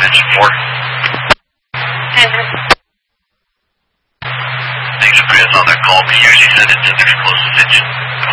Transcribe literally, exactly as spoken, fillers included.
Engine four. Engine. Thanks for putting us on that call. We usually send it to the next closest engine.